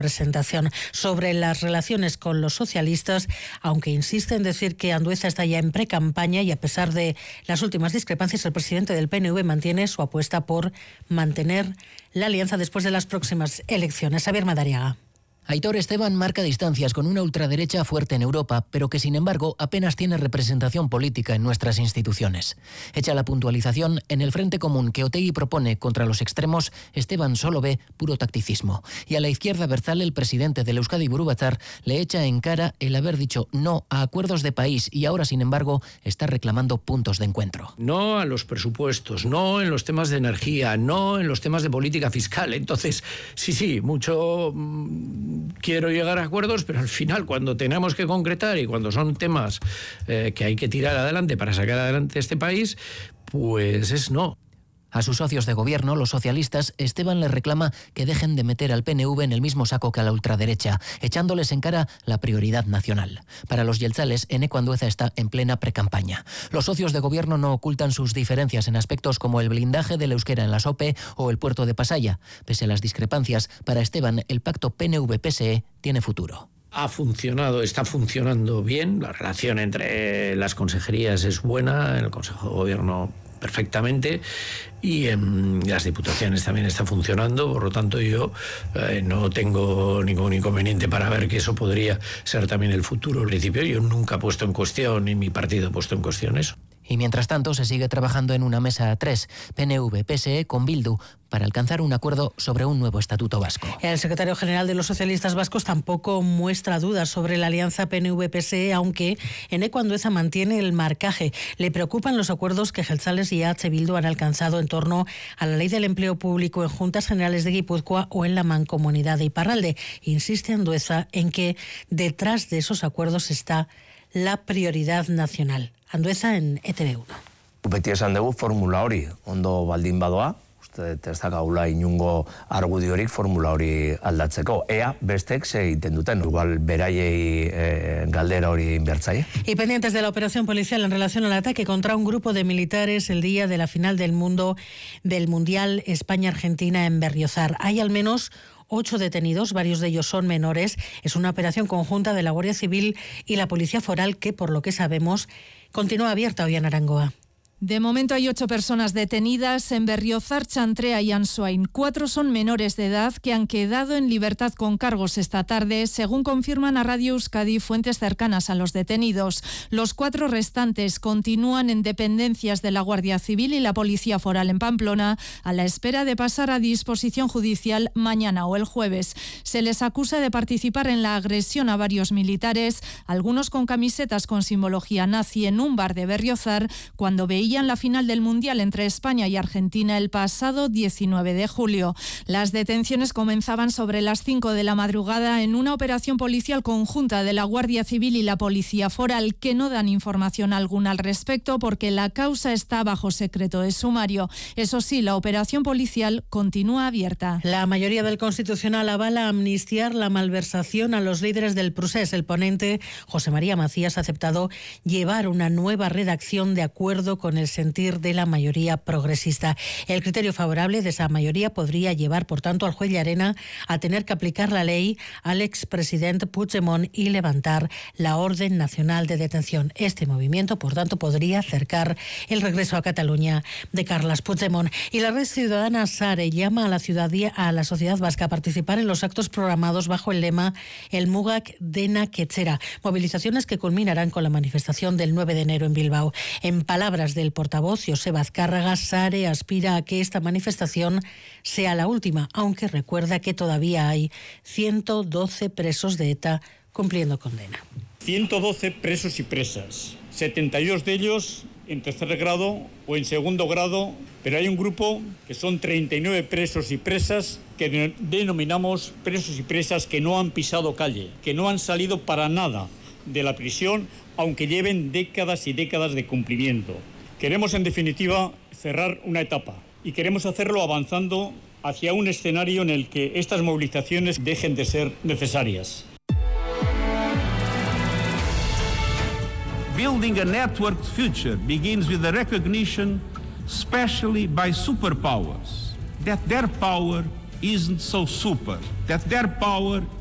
presentación sobre las relaciones con los socialistas, aunque insiste en decir que Andueza está ya en precampaña y a pesar de las últimas discrepancias, el presidente del PNV mantiene su apuesta por mantener la alianza después de las próximas elecciones. Xavier Madariaga. Aitor Esteban marca distancias con una ultraderecha fuerte en Europa, pero que sin embargo apenas tiene representación política en nuestras instituciones. Hecha la puntualización, en el frente común que Otegi propone contra los extremos, Esteban solo ve puro tacticismo. Y a la izquierda abertzale, el presidente del Euskadi Buru Batzar le echa en cara el haber dicho no a acuerdos de país y ahora, sin embargo, está reclamando puntos de encuentro. No a los presupuestos, no en los temas de energía, no en los temas de política fiscal. Entonces, sí, mucho... quiero llegar a acuerdos, pero al final, cuando tenemos que concretar y cuando son temas que hay que tirar adelante para sacar adelante este país, pues es no. A sus socios de gobierno, los socialistas, Esteban les reclama que dejen de meter al PNV en el mismo saco que a la ultraderecha, echándoles en cara la prioridad nacional. Para los jeltzales, Eneko Andueza está en plena precampaña. Los socios de gobierno no ocultan sus diferencias en aspectos como el blindaje del euskera en la SOPE o el puerto de Pasaia. Pese a las discrepancias, para Esteban, el pacto PNV-PSE tiene futuro. Ha funcionado, está funcionando bien, la relación entre las consejerías es buena, en el Consejo de Gobierno perfectamente, y en las diputaciones también está funcionando, por lo tanto yo no tengo ningún inconveniente para ver que eso podría ser también el futuro. En principio yo nunca he puesto en cuestión, ni mi partido ha puesto en cuestión eso. Y mientras tanto se sigue trabajando en una mesa a tres, PNV-PSE con Bildu, para alcanzar un acuerdo sobre un nuevo estatuto vasco. El secretario general de los socialistas vascos tampoco muestra dudas sobre la alianza PNV-PSE, aunque Eneko Andueza mantiene el marcaje. Le preocupan los acuerdos que jeltzales y EH Bildu han alcanzado en torno a la ley del empleo público en Juntas Generales de Guipúzcoa o en la Mancomunidad de Iparralde. Insiste Andueza en que detrás de esos acuerdos está la prioridad nacional. Andueza en ETV1. Beti esan dugu formula hori ondo baldin badoa, uste ez dakagula inungo argudiorik formula hori aldatzeko. Ea bestek ze egiten duten, igual beraiei galdera hori inbertzaile. Y pendientes de la operación policial en relación al ataque contra un grupo de militares el día de la final del Mundial España-Argentina en Berriozar. Hay al menos 8 detenidos, varios de ellos son menores. Es una operación conjunta de la Guardia Civil y la Policía Foral que, por lo que sabemos, continúa abierta hoy en Arangoa. De momento hay 8 personas detenidas en Berriozar, Chantrea y Ansoain. 4 son menores de edad que han quedado en libertad con cargos esta tarde, según confirman a Radio Euskadi fuentes cercanas a los detenidos. Los 4 restantes continúan en dependencias de la Guardia Civil y la Policía Foral en Pamplona, a la espera de pasar a disposición judicial mañana o el jueves. Se les acusa de participar en la agresión a varios militares, algunos con camisetas con simbología nazi en un bar de Berriozar, cuando veían la final del Mundial entre España y Argentina el pasado 19 de julio. Las detenciones comenzaban sobre las 5 de la madrugada en una operación policial conjunta de la Guardia Civil y la Policía Foral, que no dan información alguna al respecto porque la causa está bajo secreto de sumario. Eso sí, la operación policial continúa abierta. La mayoría del Constitucional avala amnistiar la malversación a los líderes del procés. El ponente, José María Macías, ha aceptado llevar una nueva redacción de acuerdo con el sentir de la mayoría progresista. El criterio favorable de esa mayoría podría llevar, por tanto, al juez Llarena a tener que aplicar la ley al expresidente Puigdemont y levantar la orden nacional de detención. Este movimiento, por tanto, podría acercar el regreso a Cataluña de Carles Puigdemont. Y la Red Ciudadana SARE llama a la sociedad vasca a participar en los actos programados bajo el lema El Mugak Dena Ketxera, movilizaciones que culminarán con la manifestación del 9 de enero en Bilbao. En palabras del portavoz Joseba Azcárraga, SARE aspira a que esta manifestación sea la última, aunque recuerda que todavía hay 112 presos de ETA cumpliendo condena. 112 presos y presas, 72 de ellos en tercer grado o en segundo grado, pero hay un grupo que son 39 presos y presas que denominamos presos y presas que no han pisado calle, que no han salido para nada de la prisión, aunque lleven décadas y décadas de cumplimiento. Queremos, en definitiva, cerrar una etapa y queremos hacerlo avanzando hacia un escenario en el que estas movilizaciones dejen de ser necesarias. Building a networked future begins with the recognition, especially by superpowers, that their power isn't so super, that their power